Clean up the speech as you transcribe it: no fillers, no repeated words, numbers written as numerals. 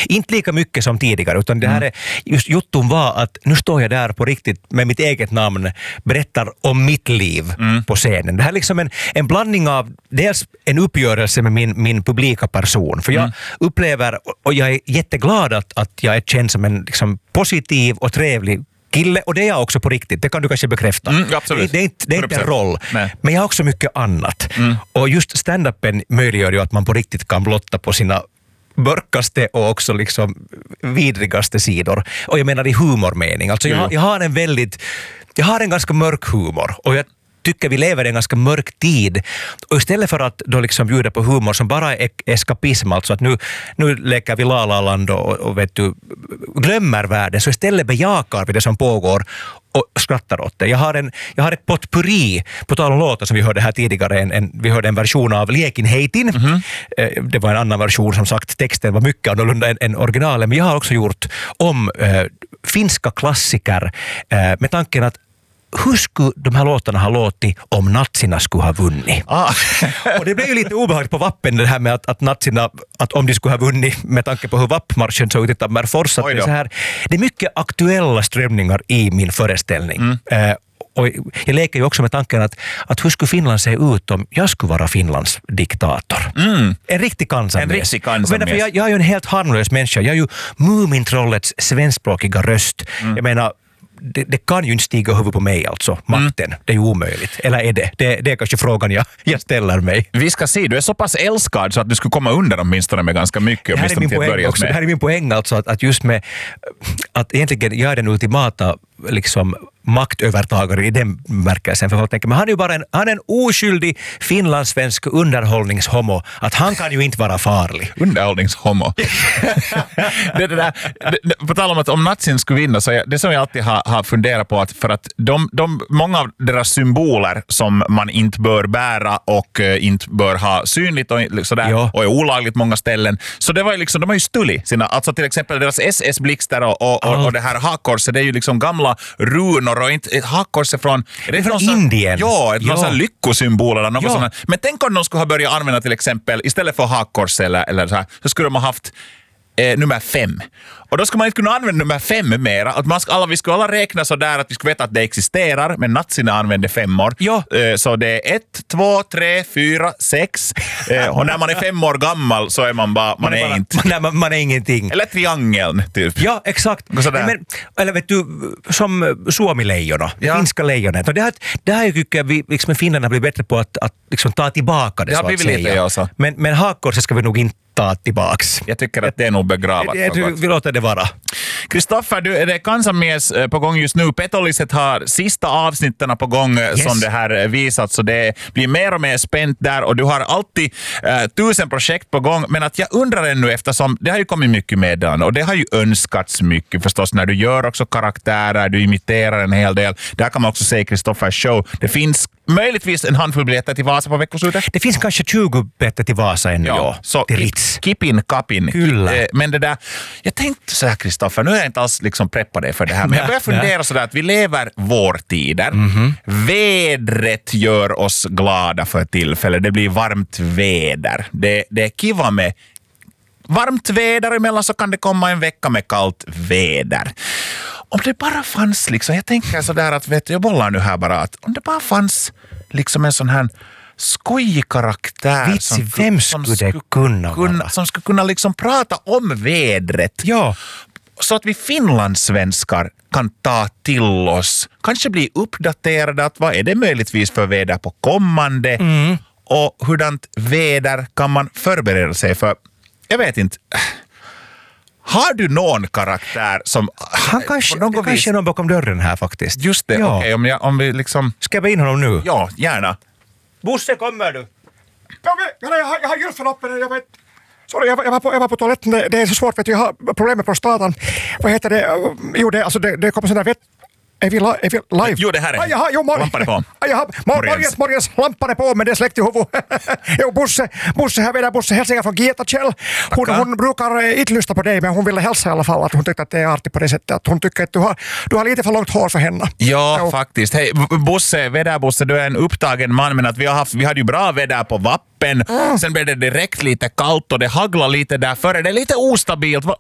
Inte lika mycket som tidigare, utan det här är just jutton var att nu står jag där på riktigt med mitt eget namn, berättar om mitt liv på scenen. Det här är liksom en blandning av dels en uppgörelse med min publika person. För jag upplever, och jag är jätteglad att jag är känd som en liksom positiv och trevlig kille, och det är jag också på riktigt. Det kan du kanske bekräfta. Absolut. Det är inte en roll. Nej. Men jag har också mycket annat. Och just stand-upen möjliggör ju att man på riktigt kan blotta på sina mörkaste och också liksom vidrigaste sidor. Och jag menar i humormening. Alltså jag har en ganska mörk humor, och jag tycker vi lever i en ganska mörk tid. Och istället för att då liksom bjuda på humor som bara är eskapism, alltså att nu leker vi La-La-land och vet du, glömmer världen, så istället bejakar vi det som pågår och skrattar åt det. Jag har ett potpurri, på tal om låtar som vi hörde här tidigare, vi hörde en version av Liekinheitin. Det var en annan version, som sagt, texten var mycket annorlunda än originalen, men jag har också gjort om finska klassiker med tanken att hur skulle de här låtarna ha låtit om nazierna skulle ha vunnit? Och det blev ju lite obehagligt på Vappen, det här med att nazierna, att om de skulle ha vunnit med tanke på hur vappmarschen såg ut i Tammerfors. Det är mycket aktuella strömningar i min föreställning. Och jag leker ju också med tanken att hur skulle Finland se ut om jag skulle vara Finlands diktator? En riktig kansanmes. Jag är ju en helt harmlös människa. Jag är ju Mumintrollets svenskspråkiga röst. Jag menar, det kan ju inte stiga huvud på mig, alltså, makten. Det är ju omöjligt. Eller är det? Det är kanske frågan jag ställer mig. Vi ska se, du är så pass älskad så att du skulle komma undan åtminstone med ganska mycket. Det här är min poäng också, att just med att egentligen jag är den ultimata liksom maktövertagare i den märkelsen, för folk tänker, men han är ju bara en oskyldig finlandssvensk underhållningshomo, att han kan ju inte vara farlig. Underhållningshomo. På tal om att om nazin skulle vinna, så det som jag alltid har funderat på, att för att många av deras symboler som man inte bör bära och inte bör ha synligt och sådär, och är olagligt många ställen, så det var ju liksom, de har ju stulit sina, alltså till exempel deras SS-blixtar och det här hakkorset, det är ju liksom gamla runor och inte hakkorset från Indien. Ja, ett sån lyckosymbol eller något sånt. Men tänk om de skulle ha börjat använda till exempel, istället för hakkorset eller så här, så skulle de ha haft nummer 5. Och då ska man inte kunna använda nummer 5 mera. Att vi skulle alla räkna så där att vi skulle veta att det existerar, men nazierna använder 5-or. Ja. Så det är 1, 2, 3, 4, 6. Och när man är 5 år gammal så är man bara, man är ingenting. Eller triangeln, typ. Ja, exakt. Eller vet du, som Suomi-lejonet, finska lejonet. Och det här tycker jag vi liksom Finland har blivit bättre på att liksom ta tillbaka det, så att säga. Men hakkorset ska vi nog inte ta tillbaks. Jag tycker att det är nog begravat. Vi låter det vara. Kristoffer, det är Kansanmies på gång just nu. Petoliset har sista avsnitten på gång som det här visat, så det blir mer och mer spänt där, och du har alltid 1000 projekt på gång, men att jag undrar ännu, eftersom det har ju kommit mycket meddelanden och det har ju önskats mycket förstås när du gör också karaktärer, du imiterar en hel del. Där kan man också se Kristoffers show. Det finns möjligtvis en handfull biljetter till Vasa på veckoslutet. Det finns kanske 20 biljetter till Vasa ännu, så till Ritz. Kippin, kappin. Kyllä. Men det där, jag tänkte så här, Kristoffer, nu är jag inte alls liksom preppad dig för det här, men jag börjar fundera sådär att vi lever vårtider. Vädret gör oss glada för tillfället. Det blir varmt väder. Det är kiva med varmt väder, emellan så kan det komma en vecka med kallt väder. Om det bara fanns liksom, jag tänker sådär att, vet du, jag bollar nu här bara, att om det bara fanns liksom en sån här skojig karaktär vem skulle det kunna vara? Som skulle kunna liksom prata om vädret. Ja. Så att vi finlandssvenskar kan ta till oss, kanske bli uppdaterade, att vad är det möjligtvis för väder på kommande, och hurdant väder kan man förbereda sig för. Jag vet inte. Har du någon karaktär som... Han kanske är någon bakom dörren här faktiskt. Just det, okej. Om vi liksom... Ska jag be in honom nu? Ja, gärna. Bosse, kommer du? Jag har just förloppet, jag vet... Sorry, jag var på toaletten. Det är så svårt, vet du, jag har problem med prostatan. Vad heter det? Jo, det kommer sån där Är vi live? Jo, det här är. Lampan är på. Morgens, lampan är på, men det är släckt i huvudet. Jo, Bosse här vid Bosse hälsningar från Gieta Kjell. Hon brukar inte lyssna på dig, men hon ville hälsa i alla fall att hon tyckte att det är artigt på det sättet. Att hon tycker att du har lite för långt hår för henne. Ja, faktiskt. Hej, Bosse, du är en upptagen man, men att vi hade ju bra väder på Vappen. Sen blev det direkt lite kallt och det haglar lite där före. Det är lite ostabilt.